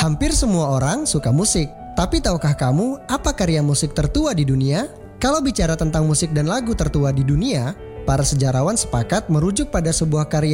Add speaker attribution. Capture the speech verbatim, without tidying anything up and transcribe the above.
Speaker 1: Hampir semua orang suka musik. Tapi tahukah kamu apa karya musik tertua di dunia? Kalau bicara tentang musik dan lagu tertua di dunia, para sejarawan sepakat merujuk pada sebuah karya